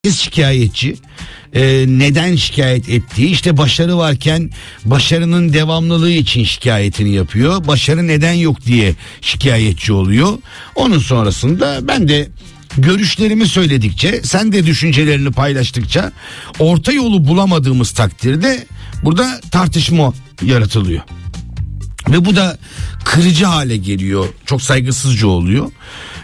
şikayetçi. Neden şikayet ettiği, işte başarı varken başarının devamlılığı için şikayetini yapıyor. Başarı neden yok diye şikayetçi oluyor. Onun sonrasında ben de görüşlerimi söyledikçe, sen de düşüncelerini paylaştıkça, orta yolu bulamadığımız takdirde burada tartışma yaratılıyor. Ve bu da kırıcı hale geliyor. Çok saygısızca oluyor.